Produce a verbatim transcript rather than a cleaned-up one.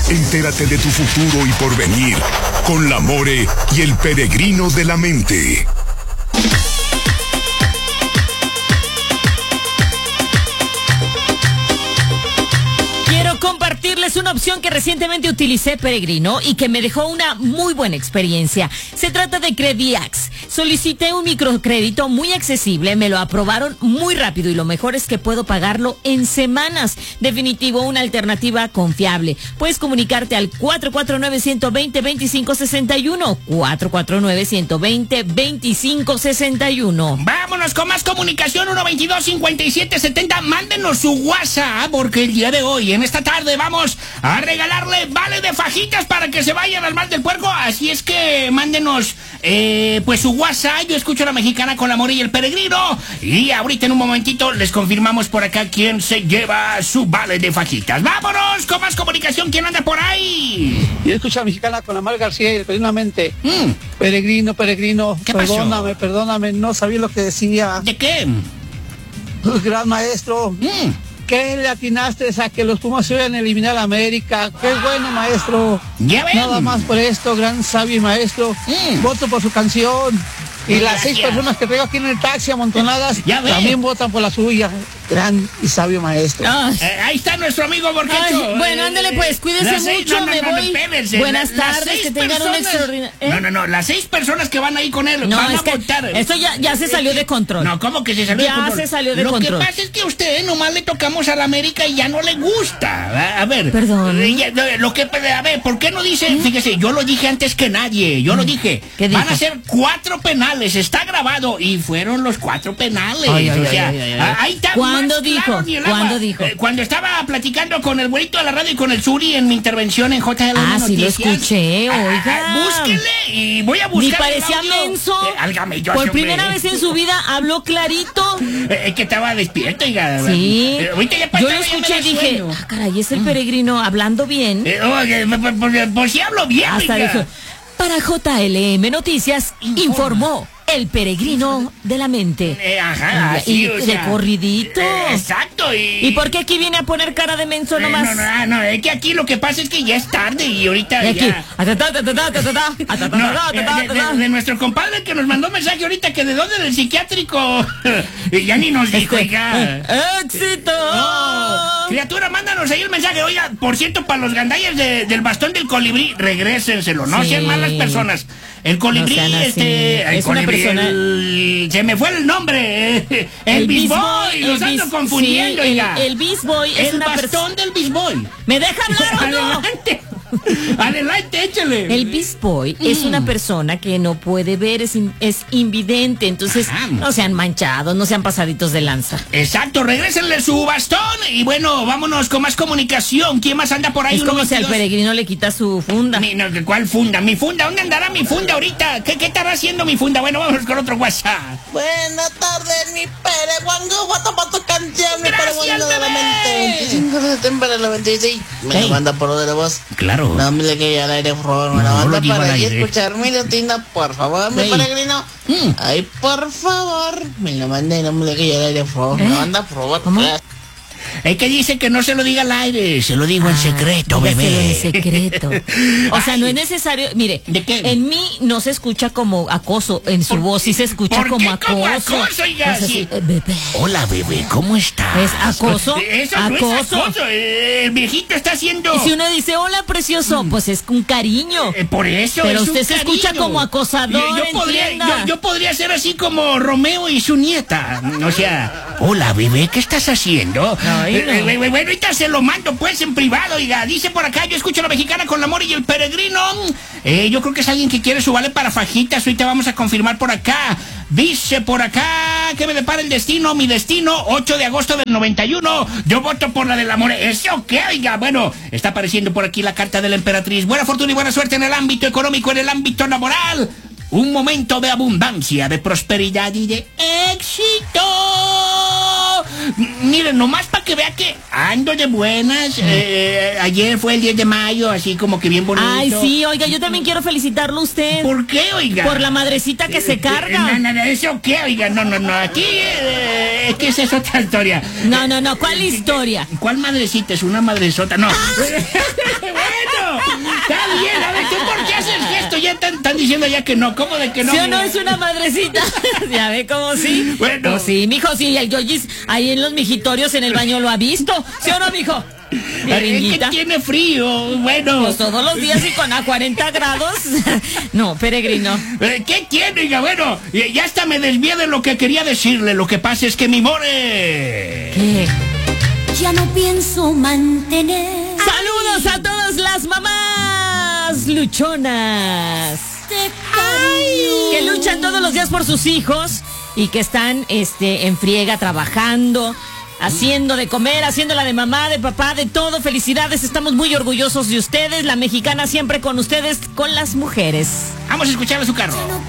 Entérate de tu futuro y porvenir con la More y el Peregrino de la Mente. Quiero compartirles una opción que recientemente utilicé, Peregrino, y que me dejó una muy buena experiencia. Se trata de Crediax. Solicité un microcrédito muy accesible, me lo aprobaron muy rápido y lo mejor es que puedo pagarlo en semanas. Definitivo, una alternativa confiable. Puedes comunicarte al cuatro cuatro nueve, uno dos cero, dos cinco seis uno, cuatro cuatro nueve, uno dos cero, dos cinco seis uno. Vámonos con más comunicación, uno veintidós, cincuenta y siete setenta. Mándenos su WhatsApp, porque el día de hoy, en esta tarde, vamos a regalarle vale de fajitas para que se vayan al Mar del Puerco. Así es que mándenos eh, pues su WhatsApp. Yo escucho a la Mexicana con la More y el Peregrino. Y ahorita en un momentito les confirmamos por acá quién se lleva su vale de fajitas. ¡Vámonos con más comunicación! ¿Quién anda por ahí? Yo escucho a la Mexicana con la Mar García y el Peregrinamente. Mm. Peregrino, peregrino, ¿Qué pasó? perdóname, perdóname, no sabía lo que decía. ¿De qué? Gran maestro. Mm. ¿Qué le atinaste a que los Pumas se iban a eliminar a América? ¡Qué bueno, maestro! Ya ven. Nada más por esto, gran sabio y maestro. Mm. Voto por su canción. Y las Gracias. seis personas que traigo aquí en el taxi amontonadas Ya ven. también votan por la suya. Gran y sabio maestro. Ah, Eh, ahí está nuestro amigo Borgecho. Ay, bueno, ándale pues, cuídense Las seis- mucho, no, no, me no, voy. espérense. Buenas Las- las tardes, seis que tengan un personas- extraordinario... ¿eh? No, no, no, las seis personas que van ahí con él No, van es a que votar. esto ya, ya se salió de control. No, ¿cómo que se salió Ya de control? se salió de Lo control. que pasa es que a usted nomás le tocamos a la América y ya no le gusta. A ver. Perdón. eh, ya, no, Lo que, a ver, ¿por qué no dice? Fíjese, yo lo dije antes que nadie. Yo lo dije. ¿Qué Van dijo? a ser cuatro penales. Está grabado. Y fueron los cuatro penales. Ay, ay, o sea, ay, ay, ay. a- ahí está. ¿Cuándo más dijo? claro ni el agua. ¿Cuándo dijo? Eh, cuando estaba platicando con el güerito de la radio y con el Suri en mi intervención en J L Ah, sí lo Noticias. escuché, Ah, oiga. ah, búsquele y voy a buscar. Ni el parecía audio. menso. Eh, álgame Dios, Por hombre. primera vez en su vida habló clarito. Eh, Es que estaba despierto, oiga. Sí. Eh, ahorita ya para Yo lo atrás ya me escuché da y dije, sueño. ah, caray, es el Peregrino hablando bien. Eh, oye, por, por- por si hablo bien, Hasta oiga. dijo, para J L M Noticias, informó el Peregrino de la Mente. Eh, ajá, Y así, de o sea, corridito. eh, exacto. Y, ¿Y por qué aquí viene a poner cara de menso Eh, nomás? no, no, no, es que aquí lo que pasa es que ya es tarde y ahorita Y aquí, ya... atatá, atatá, atatá, atatá, No, atatá, de, atatá, de- atatá. de nuestro compadre que nos mandó mensaje ahorita que de dónde del psiquiátrico. Y ya ni nos dijo, Este, oiga. eh, ¡Éxito! Oh, criatura, mándanos ahí el mensaje. Oiga, por cierto, para los gandallas de- del bastón del colibrí, regrésenselo. No Sí. sean malas personas. El colibrí, No sean así. este. El Es una colibrí, persona- el- se me fue el nombre. eh, El, Beast Boy. Los el ando Beast- confundiendo, sí, oiga. El, el Beast Boy es El una persona... bastón del Beast Boy. ¿Me deja hablar o no? Adelante. Adelante, échale. El Beast Boy es una persona que no puede ver, es, in- es invidente, entonces Ajá. no sean manchados, no sean pasaditos de lanza. Exacto, regrésenle su bastón. Y bueno, vámonos con más comunicación. ¿Quién más anda por ahí? Es como Uno si al veintidós. Peregrino le quita su funda. Mi- no, ¿cuál funda? ¿Mi funda? ¿Dónde andará mi funda ahorita? ¿Qué, qué estará haciendo mi funda? Bueno, vámonos con otro WhatsApp. Buenas tardes, mi pereguango, voto por tu canción, mi Gracias, pereguango de la bebé. mente. veinticinco de septiembre del noventa y seis. Me Ey. la manda por lo de la voz. Claro. No me le quede al aire, por favor. Me la No, manda lo digo para al ahí aire. escuchar mi rutina, por favor, mi Ey. peregrino. Mm. Ay, por favor. Me la manda y no me le quede al aire, por favor. Me la manda, por favor. ¿Cómo? Gracias. Es que dice que no se lo diga al aire, se lo digo en secreto, Dígaselo bebé. en secreto. O sea, no es necesario. Mire, ¿De qué? en mí no se escucha como acoso, en su ¿Por voz sí se escucha ¿por como qué como acoso. acoso, oiga? Es así, Sí. eh, bebé. Hola, bebé, ¿cómo estás? ¿Es acoso? Eso no es ¿Acoso? acoso. eh, El viejito está haciendo... Y si uno dice, hola, precioso, pues es un cariño. Eh, por eso Pero es usted un se escucha cariño. como acosador, Yo, yo podría, entienda. yo, yo podría ser así como Romeo y su nieta. O sea, hola, bebé, ¿qué estás haciendo? Ay, no. Eh, eh, bueno, ahorita se lo mando pues en privado, oiga. Dice por acá, yo escucho a la Mexicana con la More y el Peregrino. Eh, yo creo que es alguien que quiere su vale para fajitas. Ahorita vamos a confirmar por acá. Dice por acá que me depara el destino, mi destino, ocho de agosto del noventa y uno. Yo voto por la del amor. ¿Eso qué, oiga? Bueno, está apareciendo por aquí la carta de la emperatriz. Buena fortuna y buena suerte en el ámbito económico, en el ámbito laboral. Un momento de abundancia, de prosperidad y de éxito. Miren, nomás para que vea que ando de buenas. Eh, ayer fue el diez de mayo, así como que bien bonito. Ay, sí, oiga, yo también quiero felicitarlo a usted. ¿Por qué, oiga? Por la madrecita que se carga. No, no, no, ¿eso qué, oiga? No, no, no, aquí eh, es que esa es otra historia. No, no, no, ¿cuál historia? ¿Cuál madrecita? Es una madresota, no. Bueno, Está bien, a ver, ¿tú por qué haces gesto? Ya están, están diciendo ya que no, ¿cómo de que no? ¿Sí o no es una madrecita? Ya ve cómo sí. Bueno. Pues sí, mijo, sí, el Yoyis ahí en los mijitorios en el baño lo ha visto. ¿Sí o no, mijo? Mi Es que ringuita. tiene frío, bueno. Pues todos los días y con a cuarenta grados. No, peregrino. Eh, ¿Qué tiene, oiga? Bueno, eh, ya hasta me desvié de lo que quería decirle. Lo que pasa es que mi more... ¿Qué? Ya no pienso mantener. Saludos a todas las mamás luchonas. Ay. Que luchan todos los días por sus hijos y que están este, en friega trabajando, haciendo de comer, haciéndola de mamá, de papá, de todo. Felicidades, estamos muy orgullosos de ustedes. La Mexicana siempre con ustedes, con las mujeres. Vamos a escuchar a su carro.